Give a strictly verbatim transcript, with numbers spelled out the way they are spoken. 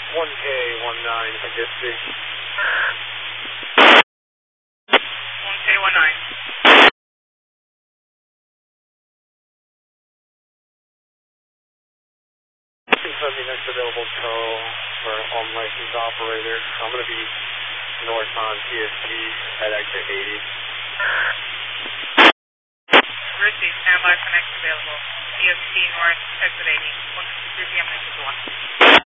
one K one nine, I guess. one K one nine. Confirm the next available tow for an unlicensed operator. I'm going to be north on T S T at exit eighty. Receive, standby for next available. T S T north, exit eighty. one fifty-three P M next one.